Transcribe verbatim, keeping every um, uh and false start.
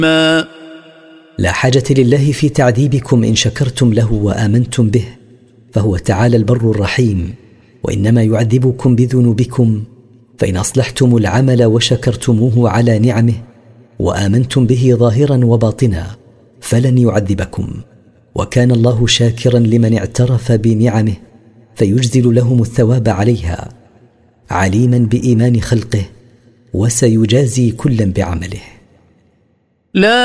لا حاجة لله في تعذيبكم إن شكرتم له وآمنتم به، فهو تعالى البر الرحيم، وإنما يعذبكم بذنوبكم. فإن أصلحتم العمل وشكرتموه على نعمه وآمنتم به ظاهرا وباطنا فلن يعذبكم، وكان الله شاكرا لمن اعترف بنعمه فيجزل لهم الثواب عليها، عليما بإيمان خلقه وسيجازي كلا بعمله. لا